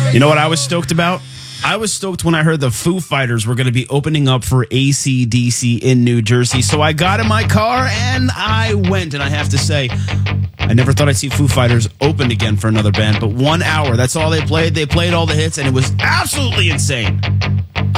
You know what I was stoked about? I was stoked when I heard the Foo Fighters were going to be opening up for AC/DC in New Jersey. So I got in my car and I went. And I have to say, I never thought I'd see Foo Fighters open again for another band. But 1 hour, that's all they played. They played all the hits, and it was absolutely insane.